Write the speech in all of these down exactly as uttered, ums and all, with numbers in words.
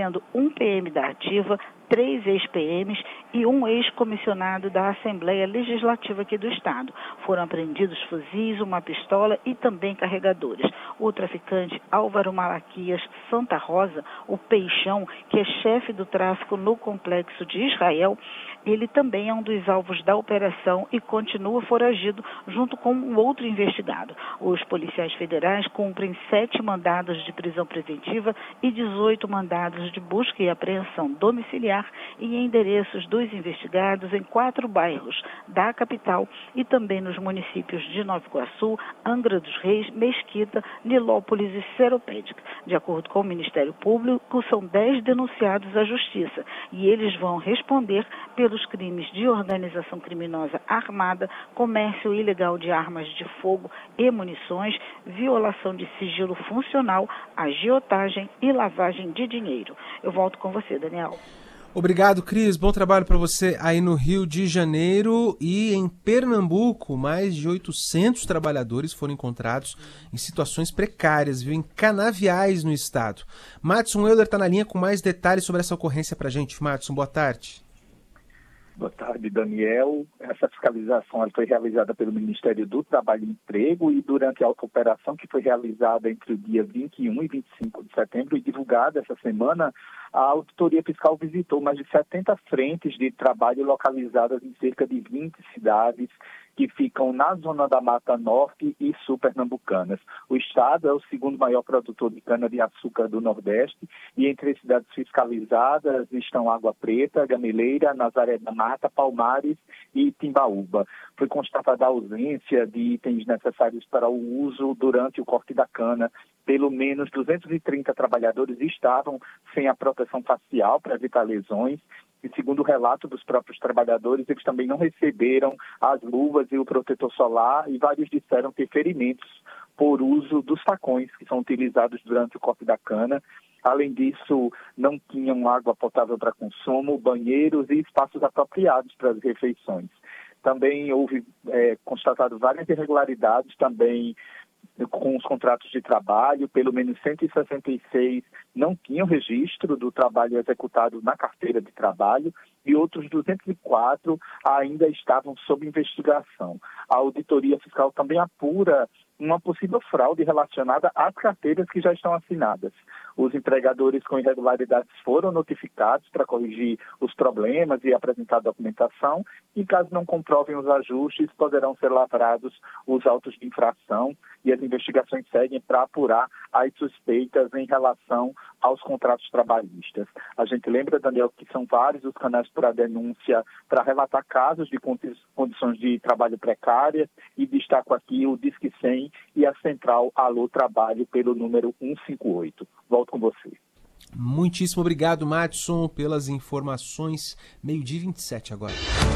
sendo um P M da Ativa, três ex-P Ms e um ex-comissionado da Assembleia Legislativa aqui do Estado. Foram apreendidos fuzis, uma pistola e também carregadores. O traficante Álvaro Malaquias Santa Rosa, o Peixão, que é chefe do tráfico no complexo de Israel, ele também é um dos alvos da operação e continua foragido junto com um outro investigado. Os policiais federais cumprem sete mandados de prisão preventiva e dezoito mandados de busca e apreensão domiciliar em endereços dos investigados em quatro bairros da capital e também nos municípios de Nova Iguaçu, Angra dos Reis, Mesquita, Nilópolis e Seropédica. De acordo com o Ministério Público, são dez denunciados à Justiça e eles vão responder pelos crimes de organização criminosa armada, comércio ilegal de armas de fogo e munições, violação de sigilo funcional, agiotagem e lavagem de dinheiro. Eu volto com você, Daniel. Obrigado, Cris. Bom trabalho para você aí no Rio de Janeiro. E em Pernambuco, mais de oitocentos trabalhadores foram encontrados em situações precárias, viu, em canaviais no estado. Madison Euler está na linha com mais detalhes sobre essa ocorrência para a gente. Madison, boa tarde. Boa tarde, Daniel. Essa fiscalização ela foi realizada pelo Ministério do Trabalho e Emprego e durante a operação que foi realizada entre o dia vinte e um e vinte e cinco de setembro e divulgada essa semana, a auditoria fiscal visitou mais de setenta frentes de trabalho localizadas em cerca de vinte cidades que ficam na zona da Mata Norte e Sul Pernambucanas. O estado é o segundo maior produtor de cana-de-açúcar do Nordeste e entre as cidades fiscalizadas estão Água Preta, Gameleira, Nazaré da Mata, Palmares e Timbaúba. Foi constatada a ausência de itens necessários para o uso durante o corte da cana. Pelo menos duzentos e trinta trabalhadores estavam sem a proteção facial para evitar lesões. E segundo o relato dos próprios trabalhadores, eles também não receberam as luvas e o protetor solar e vários disseram ter ferimentos por uso dos facões que são utilizados durante o corte da cana. Além disso, não tinham água potável para consumo, banheiros e espaços apropriados para as refeições. Também houve é, constatado várias irregularidades também com os contratos de trabalho. Pelo menos cento e sessenta e seis não tinham registro do trabalho executado na carteira de trabalho e outros duzentos e quatro ainda estavam sob investigação. A auditoria fiscal também apura uma possível fraude relacionada às carteiras que já estão assinadas. Os empregadores com irregularidades foram notificados para corrigir os problemas e apresentar documentação e, caso não comprovem os ajustes, poderão ser lavrados os autos de infração e as investigações seguem para apurar as suspeitas em relação aos contratos trabalhistas. A gente lembra, Daniel, que são vários os canais para denúncia, para relatar casos de condições de trabalho precárias e destaco aqui o Disque cem e a Central Alô Trabalho pelo número cento e cinquenta e oito. Volto com você. Muitíssimo obrigado, Madison, pelas informações. meio-dia e vinte e sete agora.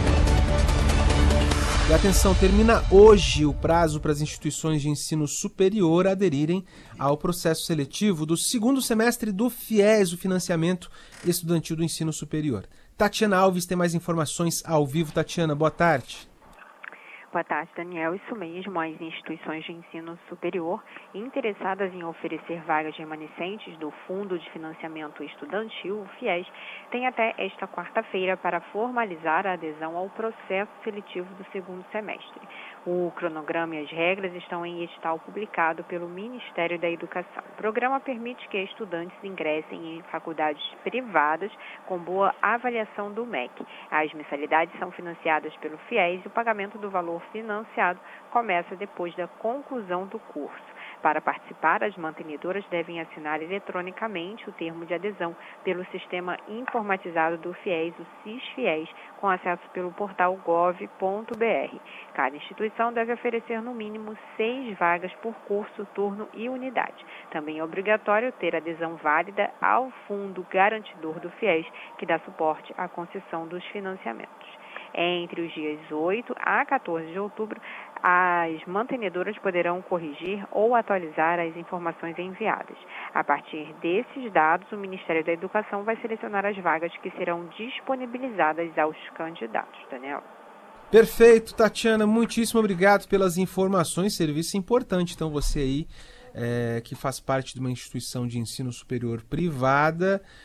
E atenção, termina hoje o prazo para as instituições de ensino superior aderirem ao processo seletivo do segundo semestre do FIES, o Financiamento Estudantil do Ensino Superior. Tatiana Alves tem mais informações ao vivo. Tatiana, boa tarde. Boa tarde, Daniel. Isso mesmo, as instituições de ensino superior interessadas em oferecer vagas remanescentes do Fundo de Financiamento Estudantil, o FIES, têm até esta quarta-feira para formalizar a adesão ao processo seletivo do segundo semestre. O cronograma e as regras estão em edital publicado pelo Ministério da Educação. O programa permite que estudantes ingressem em faculdades privadas com boa avaliação do M E C. As mensalidades são financiadas pelo FIES e o pagamento do valor financiado começa depois da conclusão do curso. Para participar, as mantenedoras devem assinar eletronicamente o termo de adesão pelo sistema informatizado do FIES, o SIS-FIES, com acesso pelo portal gov ponto br. Cada instituição deve oferecer no mínimo seis vagas por curso, turno e unidade. Também é obrigatório ter adesão válida ao Fundo Garantidor do FIES, que dá suporte à concessão dos financiamentos. Entre os dias oito a quatorze de outubro, as mantenedoras poderão corrigir ou atualizar as informações enviadas. A partir desses dados, o Ministério da Educação vai selecionar as vagas que serão disponibilizadas aos candidatos. Daniel. Perfeito, Tatiana. Muitíssimo obrigado pelas informações. Serviço importante, então, você aí, é, que faz parte de uma instituição de ensino superior privada,